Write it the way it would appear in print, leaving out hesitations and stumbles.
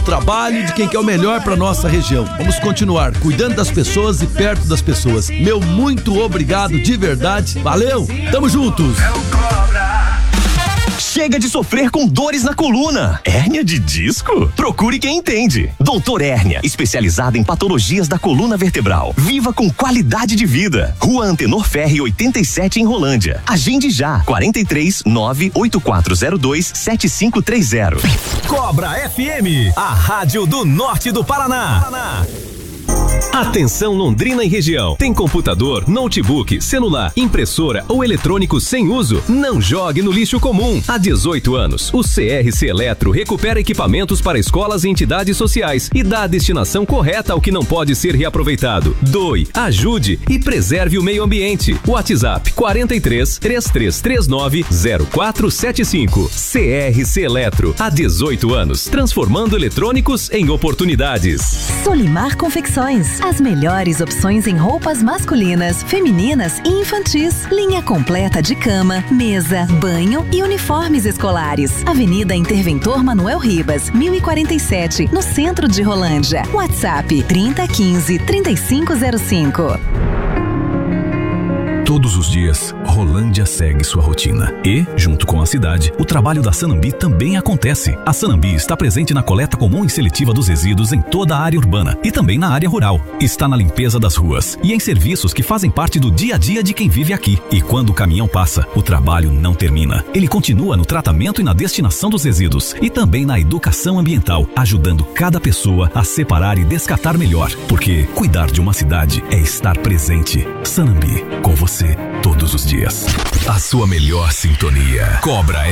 trabalho e de quem quer o melhor para nossa região. Vamos continuar cuidando das pessoas e perto das pessoas. Meu muito obrigado de verdade. Valeu, tamo juntos. Chega de sofrer com dores na coluna. Hérnia de disco? Procure quem entende. Doutor Hérnia, especializada em patologias da coluna vertebral. Viva com qualidade de vida. Rua Antenor Ferri 87 em Rolândia. Agende já. 43 98402 7530. Cobra FM, a rádio do norte do Paraná. Atenção Londrina e região. Tem computador, notebook, celular, impressora ou eletrônico sem uso? Não jogue no lixo comum. Há 18 anos, o CRC Eletro recupera equipamentos para escolas e entidades sociais e dá a destinação correta ao que não pode ser reaproveitado. Doe, ajude e preserve o meio ambiente. WhatsApp 43 3339 0475. CRC Eletro, há 18 anos, transformando eletrônicos em oportunidades. Solimar Confecções. As melhores opções em roupas masculinas, femininas e infantis. Linha completa de cama, mesa, banho e uniformes escolares. Avenida Interventor Manuel Ribas, 1047, no centro de Rolândia. WhatsApp 3015-3505. Todos os dias, Rolândia segue sua rotina. E, junto com a cidade, o trabalho da Sanambi também acontece. A Sanambi está presente na coleta comum e seletiva dos resíduos em toda a área urbana e também na área rural. Está na limpeza das ruas e em serviços que fazem parte do dia a dia de quem vive aqui. E quando o caminhão passa, o trabalho não termina. Ele continua no tratamento e na destinação dos resíduos e também na educação ambiental, ajudando cada pessoa a separar e descartar melhor. Porque cuidar de uma cidade é estar presente. Sanambi, com você todos os dias. A sua melhor sintonia. Cobra